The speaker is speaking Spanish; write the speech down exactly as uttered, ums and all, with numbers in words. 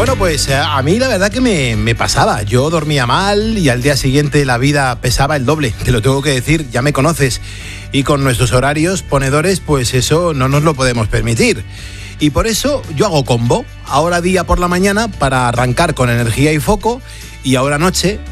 Bueno, pues a mí la verdad que me, me pasaba. Yo dormía mal y al día siguiente la vida pesaba el doble. Te lo tengo que decir, ya me conoces. Y con nuestros horarios ponedores, pues eso no nos lo podemos permitir. Y por eso yo hago combo. Ahora día por la mañana para arrancar con energía y foco. Y ahora noche